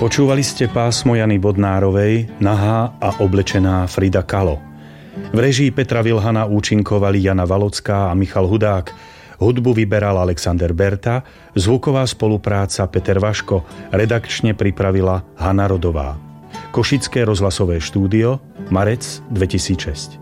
Počúvali ste pásmo Jany Bodnárovej Nahá a oblečená Frida Kahlo. V režii Petra Vilhana účinkovali Jana Valocká a Michal Hudák. Hudbu vyberal Alexander Berta, zvuková spolupráca Peter Vaško, redakčne pripravila Hana Rodová. Košické rozhlasové štúdio, marec 2006.